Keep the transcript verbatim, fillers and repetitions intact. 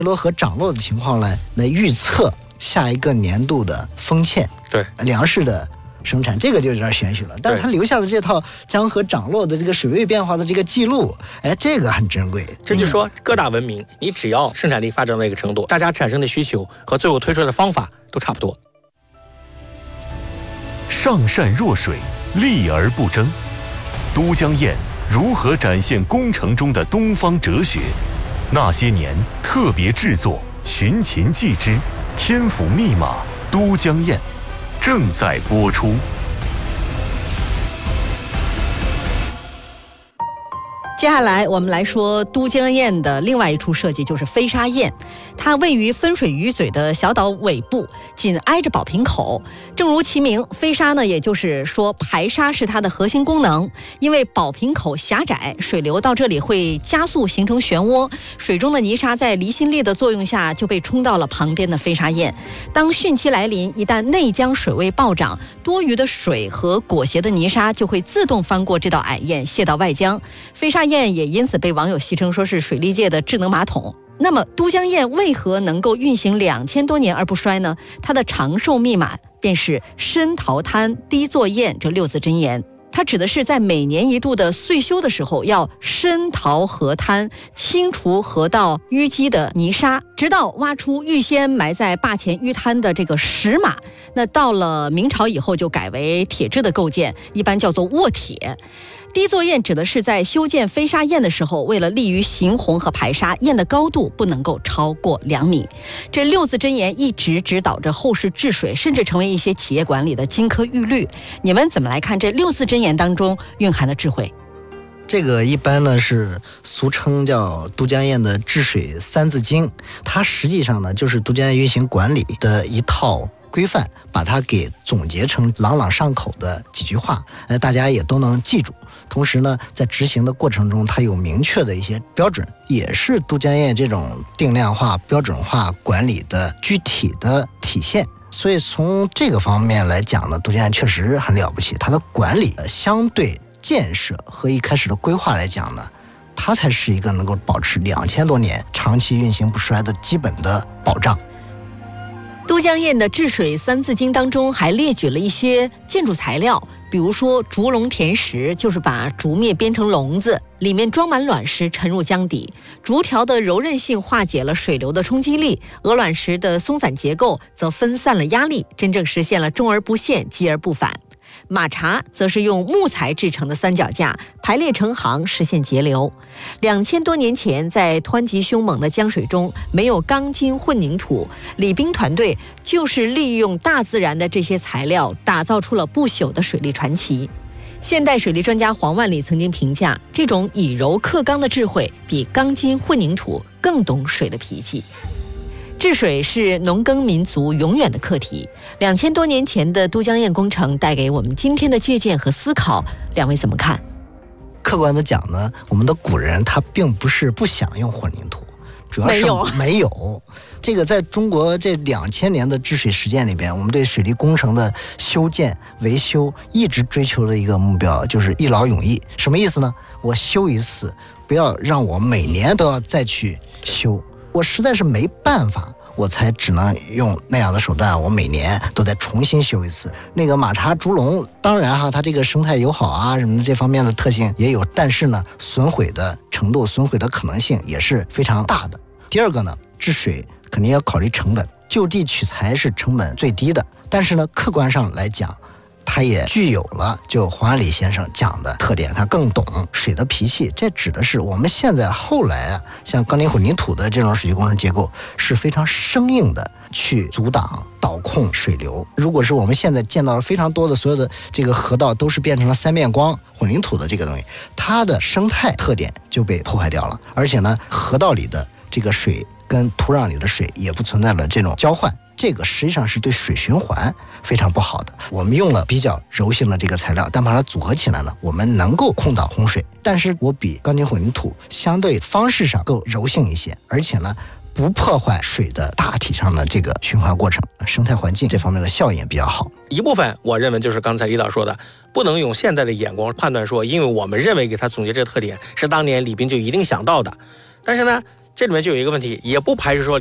落和涨落的情况来来预测下一个年度的丰欠， 对粮食的生产，这个就有点玄学了。但是他留下了这套江河涨落的这个水位变化的这个记录，哎，这个很珍贵。 这就说各大文明，你只要生产力发展到一个程度，大家产生的需求和最后推出来的方法都差不多。 上善若水，利而不争。都江堰如何展现工程中的东方哲学？那些年特别制作寻秦记之天府密码都江堰正在播出。 接下来我们来说都江堰的另外一处设计，就是飞沙堰。它位于分水鱼嘴的小岛尾部，紧挨着宝瓶口。正如其名，飞沙呢，也就是说排沙是它的核心功能。因为宝瓶口狭窄，水流到这里会加速形成漩涡，水中的泥沙在离心力的作用下就被冲到了旁边的飞沙堰。当汛期来临，一旦内江水位暴涨，多余的水和裹挟的泥沙就会自动翻过这道矮堰泄到外江。飞沙堰也因此被网友戏称说是水利界的智能马桶。那么都江堰为何能够运行两千多年而不衰呢？它的长寿密码便是深淘滩低作堰这六字真言。它指的是在每年一度的岁修的时候，要深淘河滩，清除河道淤积的泥沙，直到挖出预先埋在坝前淤滩的这个石马。那到了明朝以后就改为铁制的构件，一般叫做卧铁。低作堰指的是在修建飞沙堰的时候，为了利于行洪和排沙，堰的高度不能够超过两米。这六字真言一直指导着后世治水，甚至成为一些企业管理的金科玉律。你们怎么来看这六字真言当中蕴含的智慧？ 这个一般呢是俗称叫都江堰的治水三字经，它实际上呢就是都江堰运行管理的一套规范，把它给总结成朗朗上口的几句话，呃，大家也都能记住。同时呢，在执行的过程中，它有明确的一些标准，也是都江堰这种定量化、标准化管理的具体的体现。所以从这个方面来讲呢，都江堰确实很了不起。它的管理相对建设和一开始的规划来讲呢，它才是一个能够保持两千多年长期运行不衰的基本的保障。 都江堰的治水三字经当中还列举了一些建筑材料，比如说竹笼填石，就是把竹篾编成笼子，里面装满卵石沉入江底。竹条的柔韧性化解了水流的冲击力，鹅卵石的松散结构则分散了压力，真正实现了重而不陷，急而不返。马茶则是用木材制成的三脚架，排列成行，实现节流。两千多年前，在湍急凶猛的江水中，没有钢筋混凝土，李冰团队就是利用大自然的这些材料，打造出了不朽的水利传奇。现代水利专家黄万里曾经评价，这种以柔克刚的智慧，比钢筋混凝土更懂水的脾气。治水是农耕民族永远的课题。两千多年前的都江堰工程带给我们今天的借鉴和思考，两位怎么看？ 客观的讲呢，我们的古人他并不是不想用混凝土，主要是没有没有。这个在中国这两千年的治水实践里边，我们对水利工程的修建维修一直追求的一个目标就是一劳永逸。什么意思呢？我修一次，不要让我每年都要再去修。我实在是没办法，我才只能用那样的手段，我每年都得重新修一次。那个马茶竹笼，当然哈，它这个生态友好啊什么的这方面的特性也有，但是呢，损毁的程度、损毁的可能性也是非常大的。第二个呢，治水肯定要考虑成本，就地取材是成本最低的，但是呢，客观上来讲，它也具有了就黄安礼先生讲的特点，他更懂水的脾气。这指的是我们现在后来啊，像钢筋混凝土的这种水利工程结构是非常生硬的去阻挡导控水流。如果是我们现在见到了非常多的所有的这个河道都是变成了三面光混凝土的这个东西，它的生态特点就被破坏掉了，而且呢，河道里的这个水跟土壤里的水也不存在了这种交换，这个实际上是对水循环非常不好的。我们用了比较柔性的这个材料，但把它组合起来呢，我们能够控导洪水。但是我比钢筋混凝土相对方式上够柔性一些，而且呢，不破坏水的大体上的这个循环过程，生态环境这方面的效应也比较好。 一部分我认为就是刚才李导说的，不能用现在的眼光判断说，因为我们认为给他总结这个特点是当年李冰就一定想到的。但是呢， 这里面就有一个问题，也不排除说